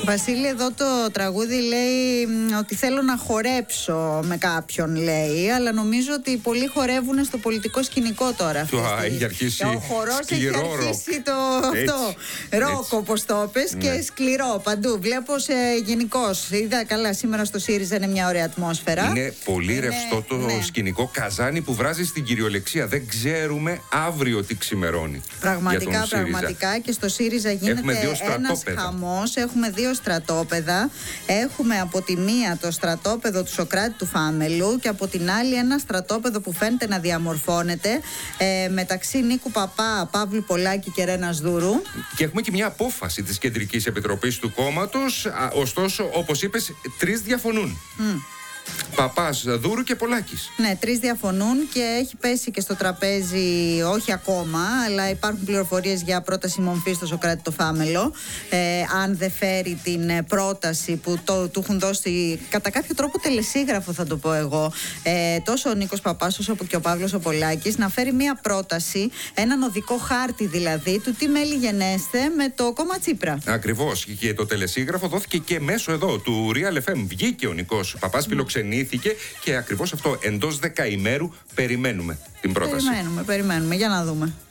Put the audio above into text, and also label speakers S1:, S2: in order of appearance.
S1: Βασίλη, εδώ το τραγούδι λέει ότι θέλω να χορέψω με κάποιον, λέει, αλλά νομίζω ότι πολλοί χορεύουν στο πολιτικό σκηνικό τώρα.
S2: Έχει αρχίσει.
S1: Ο χορός έχει αρχίσει αυτό. Ροκ, όπως το πες, και σκληρό παντού. Βλέπω γενικώς. Είδα καλά σήμερα στο ΣΥΡΙΖΑ, είναι μια ωραία ατμόσφαιρα.
S2: Είναι πολύ ρευστό το σκηνικό. Καζάνι που βράζει στην κυριολεξία. Δεν ξέρουμε αύριο τι ξημερώνει.
S1: Πραγματικά. Και στο ΣΥΡΙΖΑ γίνεται ένας χαμός. Έχουμε δύο στρατόπεδα. Έχουμε από τη μία το στρατόπεδο του Σωκράτη του Φάμελου και από την άλλη ένα στρατόπεδο που φαίνεται να διαμορφώνεται μεταξύ Νίκου Παπά, Παύλου Πολάκη και Ρένας Δούρου.
S2: Και έχουμε και μια απόφαση της Κεντρικής Επιτροπής του κόμματος. Ωστόσο, όπως είπες, 3 διαφωνούν. Παπάς, Δούρου και Πολάκης.
S1: Ναι, 3 διαφωνούν και έχει πέσει και στο τραπέζι, όχι ακόμα, αλλά υπάρχουν πληροφορίες για πρόταση μομφής στο Σωκράτη το Φάμελο. Αν δεν φέρει την πρόταση που του έχουν δώσει κατά κάποιο τρόπο τελεσίγραφο, θα το πω εγώ, τόσο ο Νίκος Παπάς όσο και ο Παύλος ο Πολάκης, να φέρει μια πρόταση, έναν οδικό χάρτη δηλαδή, του τι μέλη γενέστε με το κόμμα Τσίπρα.
S2: Ακριβώς. Και το τελεσίγραφο δόθηκε και μέσω εδώ του Real FM. Βγήκε ο Νίκος Παπάς, φιλοξενήθηκε και ακριβώς αυτό, εντός 10 ημέρου περιμένουμε την πρόταση.
S1: Περιμένουμε, για να δούμε.